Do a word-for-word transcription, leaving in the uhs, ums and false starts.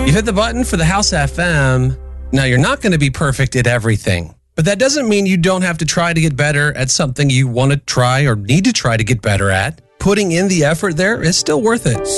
You hit the button for the House F M. Now, you're not going to be perfect at everything, but that doesn't mean you don't have to try to get better at something you want to try or need to try to get better at. Putting in the effort there is still worth it.